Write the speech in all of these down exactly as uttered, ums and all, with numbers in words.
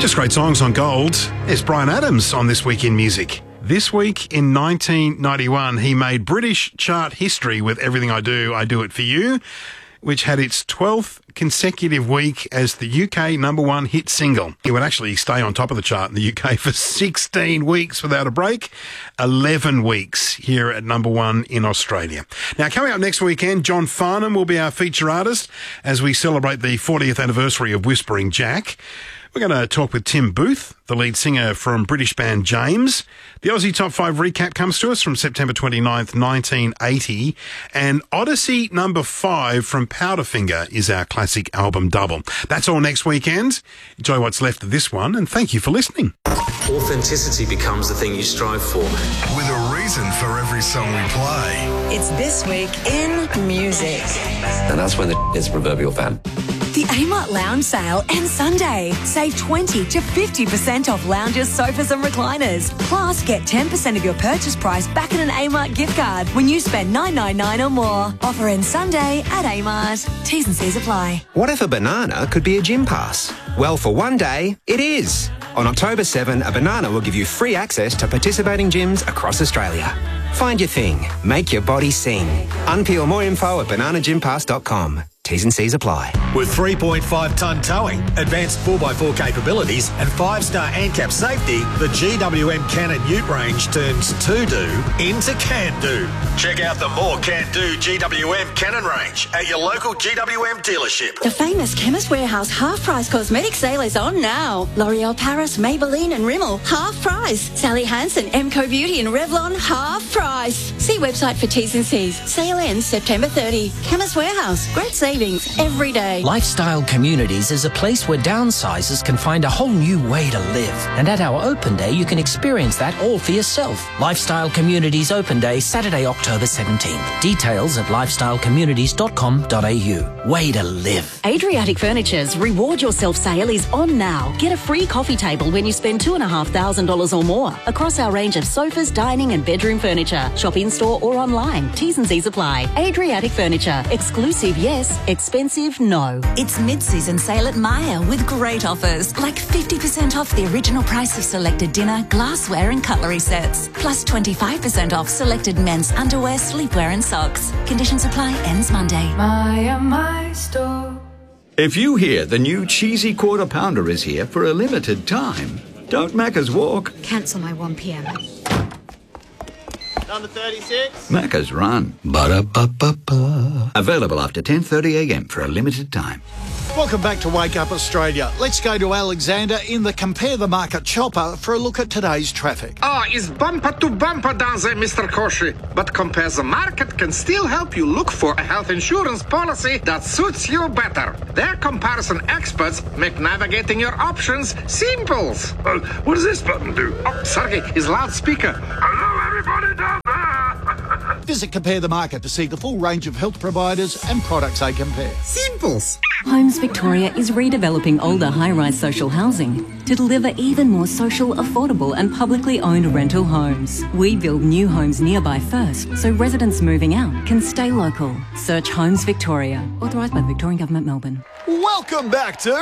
Just great songs on Gold. It's Bryan Adams on This Week in Music. This week in nineteen ninety-one, he made British chart history with Everything I Do, I Do It For You, which had its twelfth consecutive week as the U K number one hit single. He would actually stay on top of the chart in the U K for sixteen weeks without a break, eleven weeks here at number one in Australia. Now, coming up next weekend, John Farnham will be our feature artist as we celebrate the fortieth anniversary of Whispering Jack. We're going to talk with Tim Booth, the lead singer from British band James. The Aussie Top five recap comes to us from September twenty-ninth, nineteen eighty. And Odyssey number five from Powderfinger is our classic album double. That's all next weekend. Enjoy what's left of this one, and thank you for listening. Authenticity becomes the thing you strive for. With a reason for every song we play. It's This Week in Music. And that's when the is proverbial fan. The Amart Lounge Sale ends Sunday. Save twenty to fifty percent off lounges, sofas and recliners. Plus, get ten percent of your purchase price back in an Amart gift card when you spend nine ninety-nine or more. Offer ends Sunday at Amart. T's and C's apply. What if a banana could be a gym pass? Well, for one day, it is. On October seventh, a banana will give you free access to participating gyms across Australia. Find your thing. Make your body sing. Unpeel more info at banana gym pass dot com. T's and C's apply. With three point five tonne towing, advanced four by four capabilities and five star ANCAP safety, the G W M Cannon Ute range turns to-do into can-do. Check out the more can-do G W M Cannon range at your local G W M dealership. The famous Chemist Warehouse half-price cosmetic sale is on now. L'Oreal Paris, Maybelline and Rimmel, half price. Sally Hansen, Emco Beauty and Revlon, half price. See website for T's and C's. Sale ends September thirtieth. Chemist Warehouse, great savings every day. Lifestyle Communities is a place where downsizers can find a whole new way to live. And at our open day, you can experience that all for yourself. Lifestyle Communities Open Day, Saturday, October seventeenth. Details at lifestyle communities dot com dot a u. Way to live. Adriatic Furniture's Reward Yourself sale is on now. Get a free coffee table when you spend two thousand five hundred dollars or more across our range of sofas, dining and bedroom furniture. Shop in-store or online. T's and C's apply. Adriatic Furniture. Exclusive, yes. Expensive, no. It's mid-season sale at Myer with great offers, like fifty percent off the original price of selected dinner, glassware and cutlery sets, plus twenty-five percent off selected men's underwear, sleepwear and socks. Conditions apply, ends Monday. Myer, my store. If you hear the new cheesy quarter pounder is here for a limited time, don't Macca's walk. Cancel my one p.m. Number thirty-six. Macca's run. Ba-da-ba-ba-ba. Available after ten thirty a m for a limited time. Welcome back to Wake Up Australia. Let's go to Alexander in the Compare the Market chopper for a look at today's traffic. Ah, it's bumper to bumper down there, Mister Koshi. But Compare the Market can still help you look for a health insurance policy that suits you better. Their comparison experts make navigating your options simple. Uh, what does this button do? Oh, Sergey, his loudspeaker. Hello, everybody down there. Visit Compare the Market to see the full range of health providers and products they compare. Simples. Homes Victoria is redeveloping older high-rise social housing to deliver even more social, affordable and publicly owned rental homes. We build new homes nearby first, so residents moving out can stay local. Search Homes Victoria, authorised by the Victorian Government, Melbourne. Welcome back to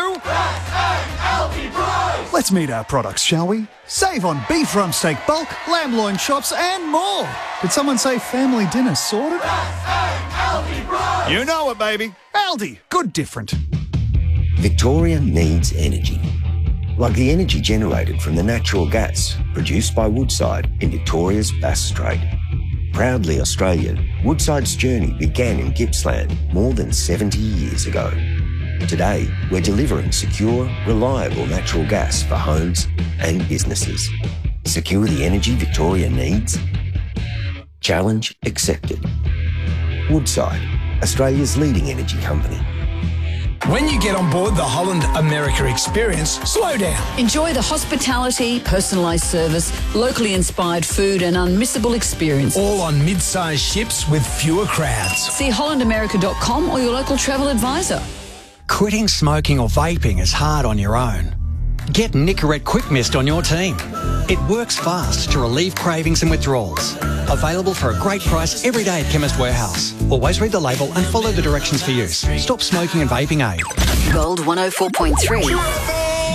Let's meet our products, shall we? Save on beef rump steak bulk, lamb loin chops and more. Did someone say family dinner sorted? You know it, baby. Aldi, good different. Victoria needs energy. Like the energy generated from the natural gas produced by Woodside in Victoria's Bass Strait. Proudly Australian, Woodside's journey began in Gippsland more than seventy years ago. Today, we're delivering secure, reliable natural gas for homes and businesses. Secure the energy Victoria needs? Challenge accepted. Woodside, Australia's leading energy company. When you get on board the Holland America experience, slow down. Enjoy the hospitality, personalised service, locally inspired food and unmissable experience. All on mid-sized ships with fewer crowds. See holland america dot com or your local travel advisor. Quitting smoking or vaping is hard on your own. Get Nicorette Quick Mist on your team. It works fast to relieve cravings and withdrawals. Available for a great price every day at Chemist Warehouse. Always read the label and follow the directions for use. Stop smoking and vaping aid. Gold one oh four point three.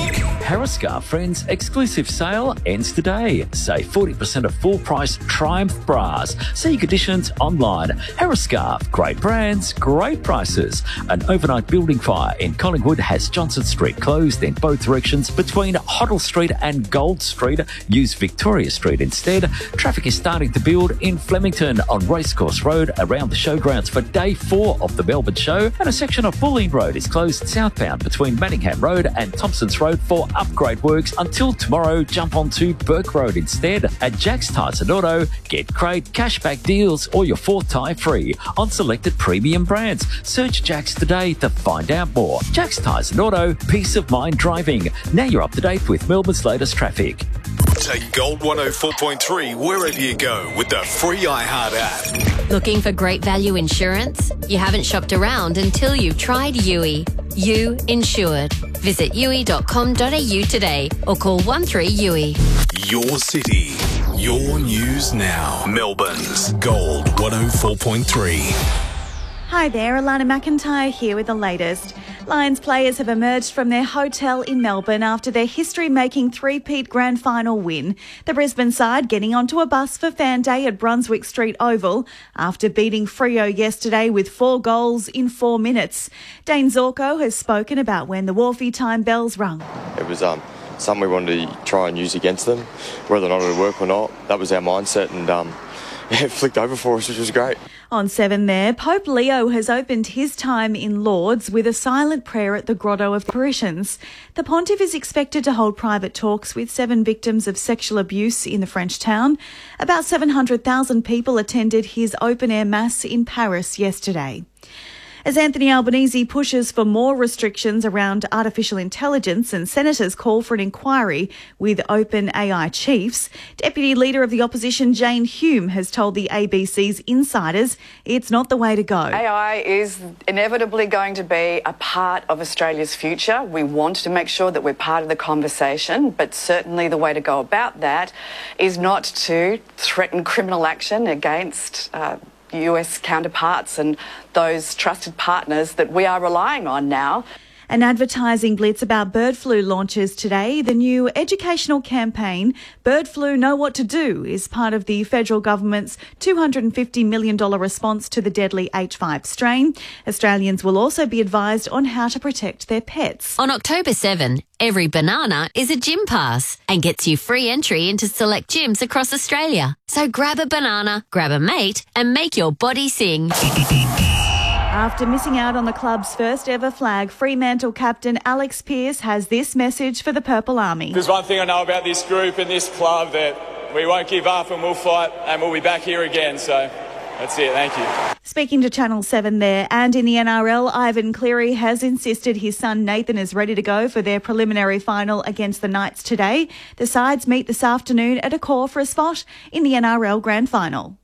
Harriscar Friends exclusive sale ends today. Save forty percent of full price Triumph bras. See conditions online. Harriscar, great brands, great prices. An overnight building fire in Collingwood has Johnson Street closed in both directions between Hoddle Street and Gold Street. Use Victoria Street instead. Traffic is starting to build in Flemington on Racecourse Road around the showgrounds for day four of the Melbourne show, and a section of Bulleen Road is closed southbound between Manningham Road and Thompsons Road for upgrade works until tomorrow. Jump onto Burke Road instead. At Jack's Tyres and Auto, get great cashback deals or your fourth tyre free on selected premium brands. Search Jack's today to find out more. Jack's Tyres and Auto, peace of mind driving. Now you're up to date with Melbourne's latest traffic. Take Gold one oh four point three wherever you go with the free iHeart app. Looking for great value insurance? You haven't shopped around until you've tried U I. You Insured. Visit u i dot com dot a u today or call one three U I. Your city, your news now. Melbourne's Gold one oh four point three. Hi there, Alana McIntyre here with the latest. Lions players have emerged from their hotel in Melbourne after their history-making three-peat grand final win. The Brisbane side getting onto a bus for Fan Day at Brunswick Street Oval after beating Freo yesterday with four goals in four minutes. Dane Zorko has spoken about when the Wharfie time bells rung. It was um, something we wanted to try and use against them, whether or not it would work or not. That was our mindset, and um, it flicked over for us, which was great. On seven there, Pope Leo has opened his time in Lourdes with a silent prayer at the Grotto of Apparitions. The pontiff is expected to hold private talks with seven victims of sexual abuse in the French town. About seven hundred thousand people attended his open-air mass in Paris yesterday. As Anthony Albanese pushes for more restrictions around artificial intelligence and senators call for an inquiry with OpenAI chiefs, Deputy Leader of the Opposition Jane Hume has told the A B C's Insiders it's not the way to go. A I is inevitably going to be a part of Australia's future. We want to make sure that we're part of the conversation, but certainly the way to go about that is not to threaten criminal action against uh, U S counterparts and those trusted partners that we are relying on now. An advertising blitz about bird flu launches today. The new educational campaign, Bird Flu Know What to Do, is part of the federal government's two hundred fifty million dollars response to the deadly H five strain. Australians will also be advised on how to protect their pets. On October seventh, every banana is a gym pass and gets you free entry into select gyms across Australia. So grab a banana, grab a mate and make your body sing. After missing out on the club's first ever flag, Fremantle captain Alex Pearce has this message for the Purple Army. There's one thing I know about this group and this club, that we won't give up and we'll fight and we'll be back here again. So that's it. Thank you. Speaking to Channel seven there, and in the N R L, Ivan Cleary has insisted his son Nathan is ready to go for their preliminary final against the Knights today. The sides meet this afternoon at Accor for a spot in the N R L Grand Final.